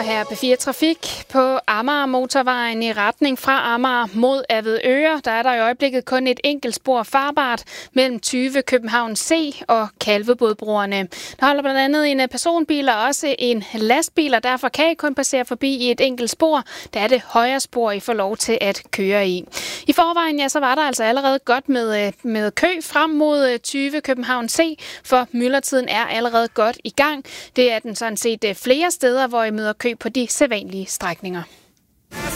her er P4 Trafik på Amager Motorvejen i retning fra Amager mod Avedøre. Der er der i øjeblikket kun et enkelt spor farbart mellem 20 København C og Kalvebodbroerne. Der holder blandt andet en personbil og også en lastbil, og derfor kan I kun passere forbi i et enkelt spor. Der er det højre spor, I får lov til at køre i. I forvejen, ja, så var der altså allerede godt med kø frem mod 20 København C, for myldretiden er allerede godt i gang. Det er den sådan set flere steder, hvor I møder kø på de sædvanlige strækninger.